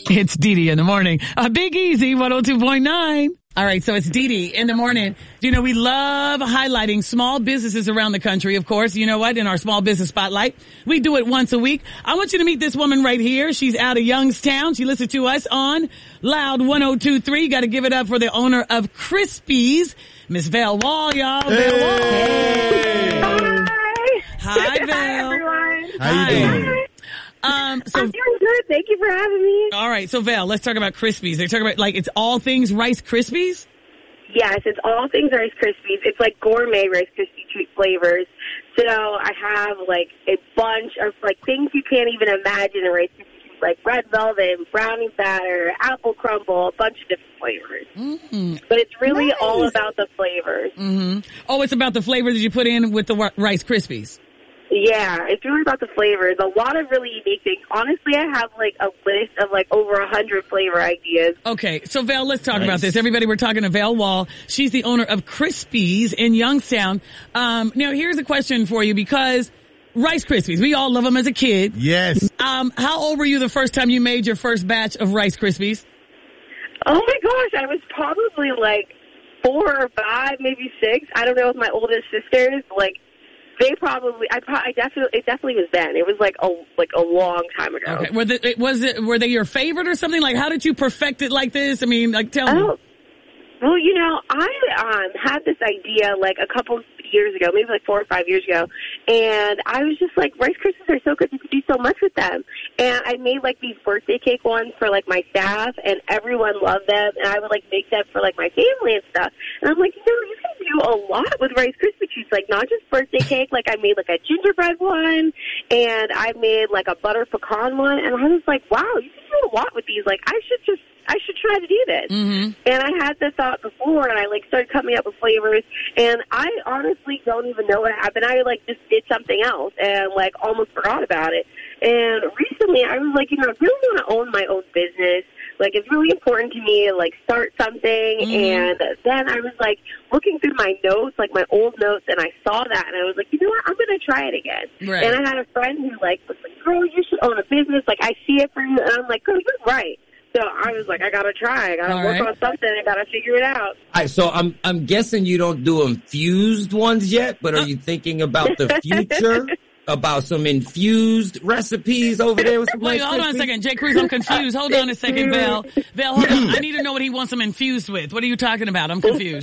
It's Dee Dee in the morning. Big Easy, 102.9. All right, so it's Dee Dee in the morning. You know, we love highlighting small businesses around the country, of course. You know what? In our small business spotlight, we do it once a week. I want you to meet this woman right here. She's out of Youngstown. She listens to us on Loud 102.3. Got to give it up for the owner of Crispies, Miss Val Wall, y'all. Val Wall. Hey. Hi, Val. Hi, everyone. How you doing? I'm doing good. Thank you for having me. All right, so Val, let's talk about Crispies. They're talking about, like, it's all things Rice Krispies? Yes, it's all things Rice Krispies. It's like gourmet Rice Krispie treat flavors. So I have, like, a bunch of, like, things you can't even imagine in Rice Krispie treats, like red velvet, brownie batter, apple crumble, a bunch of different flavors. Mm-hmm. But it's really all about the flavors. Mm-hmm. Oh, it's about the flavors that you put in with the Rice Krispies. Yeah, it's really about the flavors. A lot of really unique things. Honestly, I have like a list of like over 100 flavor ideas. Okay, so Val, let's talk about this. Everybody, we're talking to Val Wall. She's the owner of Crispies in Youngstown. Now, here's a question for you because Rice Krispies, we all love them as a kid. Yes. How old were you the first time you made your first batch of Rice Krispies? Oh my gosh, I was probably like 4 or 5, maybe 6. I don't know with my oldest sisters. Like, they probably, it definitely was then. It was like a long time ago. Okay. Were they your favorite or something? Like, how did you perfect it like this? I mean, like, tell me. Well, you know, I had this idea like a couple years ago, maybe like 4 or 5 years ago, and I was just like, Rice Krispies are so good, you could do so much with them. And I made like these birthday cake ones for like my staff, and everyone loved them, and I would like make them for like my family and stuff. And I'm like, you know, you can do a lot with Rice Krispie treats, like not just birthday cake, like I made like a gingerbread one, and I made like a butter pecan one, and I was like, wow, you can do a lot with these. Like, I should try to do this. Mm-hmm. And I had the thought before, and I like started coming up with flavors, and I honestly don't even know what happened. I like just did something else and like almost forgot about it. And recently I was like, you know, I really want to own my own business. Like, it's really important to me to like start something. Mm-hmm. And then I was like looking through my notes, like my old notes, and I saw that, and I was like, you know what, I'm going to try it again. Right. And I had a friend who like was like, girl, you should own a business. Like, I see it for you. And I'm like, girl, you're right. So I was like, I gotta try. I gotta work on something. I gotta figure it out. All right, so I'm guessing you don't do infused ones yet, but are you thinking about the future? About some infused recipes over there with some Wait, hold on a second. J. Cruz, I'm confused. Hold on a second, Val. Val, hold on. I need to know what he wants them infused with. What are you talking about? I'm confused.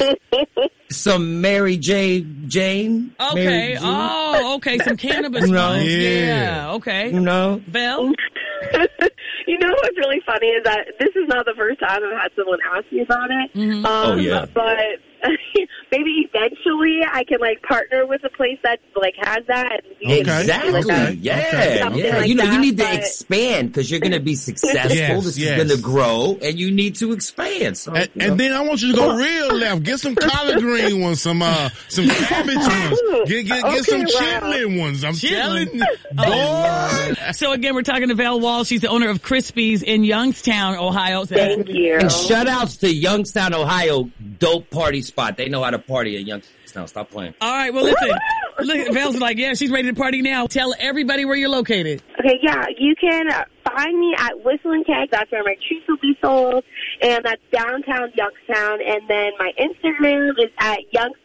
Some Mary J. Jane. Okay. Oh, okay. Some cannabis ones. Yeah. Okay. No. Val? You know what's really funny is that this is not the first time I've had someone ask me about it. Mm-hmm. But maybe eventually I can like partner with a place that like has that. And exactly. Like yeah. Like you know, that, you need to expand because you're going to be successful. This is going to grow, and you need to expand. So, and then I want you to go real left. Get some collard green ones, some cabbage ones. Get some chitlin ones. I'm telling you. Boy. So again, we're talking to Val Wall. She's the owner of Crispies in Youngstown, Ohio. Thank you. And shout outs to Youngstown, Ohio. Dope party spot. They know how to party at Youngstown. Stop playing. All right. Well, listen. Look, Val's like, yeah, she's ready to party now. Tell everybody where you're located. Okay, yeah. You can find me at Whistling Keg. That's where my treats will be sold. And that's downtown Youngstown. And then my Instagram is at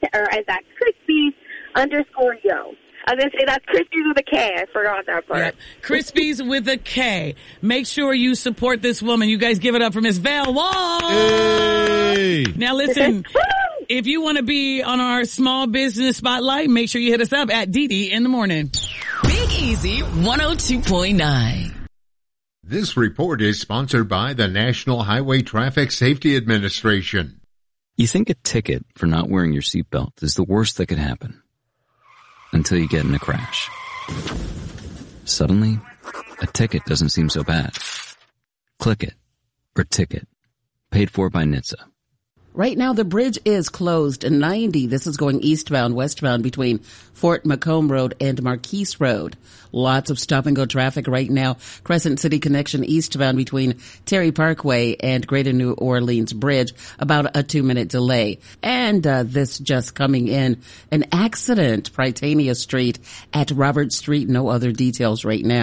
Crispies_yo. I was going to say that's Crispies with a K. I forgot that part. Yep. Crispies with a K. Make sure you support this woman. You guys give it up for Miss Val Wall. Hey. Now listen, if you want to be on our small business spotlight, make sure you hit us up at Dee Dee in the morning. Big Easy 102.9. This report is sponsored by the National Highway Traffic Safety Administration. You think a ticket for not wearing your seatbelt is the worst that could happen. Until you get in a crash. Suddenly, a ticket doesn't seem so bad. Click it, or ticket. Paid for by NHTSA. Right now, the bridge is closed in 90. This is going eastbound, westbound between Fort Macomb Road and Marquise Road. Lots of stop-and-go traffic right now. Crescent City Connection eastbound between Terry Parkway and Greater New Orleans Bridge. About a 2-minute delay. And this just coming in. An accident, Prytania Street at Robert Street. No other details right now.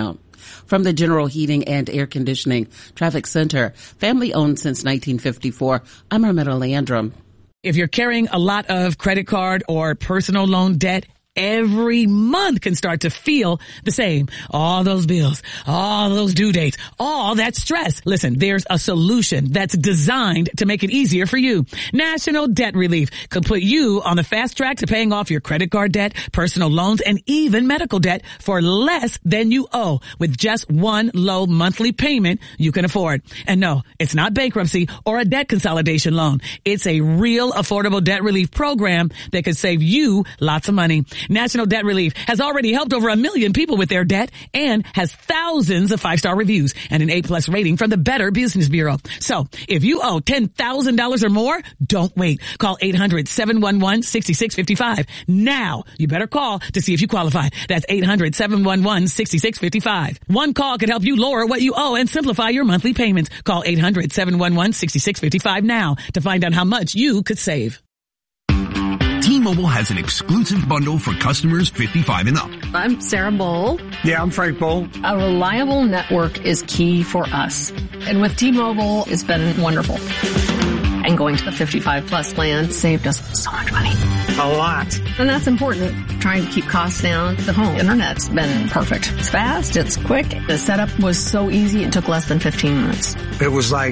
from the General Heating and Air Conditioning Traffic Center. Family owned since 1954. I'm Armetta Landrum. If you're carrying a lot of credit card or personal loan debt, every month can start to feel the same. All those bills, all those due dates, all that stress. Listen, there's a solution that's designed to make it easier for you. National Debt Relief could put you on the fast track to paying off your credit card debt, personal loans, and even medical debt for less than you owe with just one low monthly payment you can afford. And no, it's not bankruptcy or a debt consolidation loan. It's a real affordable debt relief program that could save you lots of money. National Debt Relief has already helped over 1 million people with their debt and has thousands of 5-star reviews and an A+ rating from the Better Business Bureau. So if you owe $10,000 or more, don't wait. Call 800-711-6655. Now, you better call to see if you qualify. That's 800-711-6655. One call could help you lower what you owe and simplify your monthly payments. Call 800-711-6655 now to find out how much you could save. T-Mobile has an exclusive bundle for customers 55 and up. I'm Sarah Bowl. Yeah, I'm Frank Bowl. A reliable network is key for us. And with T-Mobile, it's been wonderful. And going to the 55 plus plan saved us so much money. A lot. And that's important. Trying to keep costs down. The home internet's been perfect. It's fast. It's quick. The setup was so easy. It took less than 15 minutes. It was like,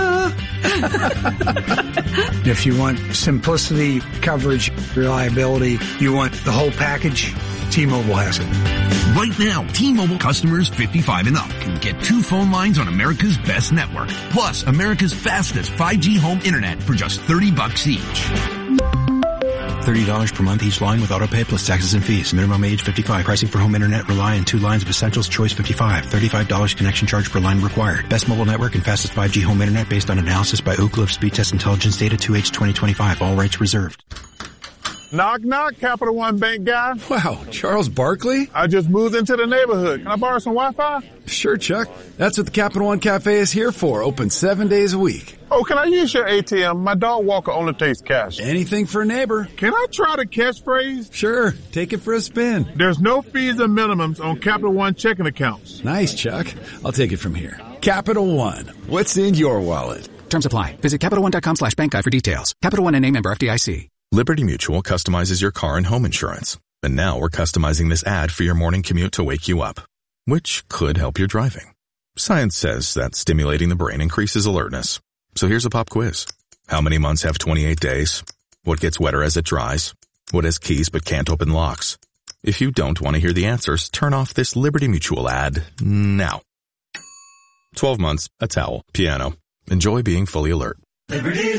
If you want simplicity, coverage, reliability, you want the whole package, T-Mobile has it. Right now, T-Mobile customers 55 and up can get 2 phone lines on America's best network, plus America's fastest 5G home internet for just $30 each. $30 per month each line with autopay plus taxes and fees. Minimum age 55. Pricing for home internet rely on 2 lines of Essentials. Choice 55. $35 connection charge per line required. Best mobile network and fastest 5G home internet based on analysis by Ookla of Speed Test Intelligence Data 2H 2025. All rights reserved. Knock, knock, Capital One Bank guy. Wow, Charles Barkley? I just moved into the neighborhood. Can I borrow some Wi-Fi? Sure, Chuck. That's what the Capital One Cafe is here for. Open 7 days a week. Oh, can I use your ATM? My dog walker only takes cash. Anything for a neighbor. Can I try the catchphrase? Sure. Take it for a spin. There's no fees or minimums on Capital One checking accounts. Nice, Chuck. I'll take it from here. Capital One. What's in your wallet? Terms apply. Visit CapitalOne.com/bankguide for details. Capital One NA, member FDIC. Liberty Mutual customizes your car and home insurance. And now we're customizing this ad for your morning commute to wake you up, which could help your driving. Science says that stimulating the brain increases alertness. So here's a pop quiz. How many months have 28 days? What gets wetter as it dries? What has keys but can't open locks? If you don't want to hear the answers, turn off this Liberty Mutual ad now. 12 months, a towel, piano. Enjoy being fully alert. Liberty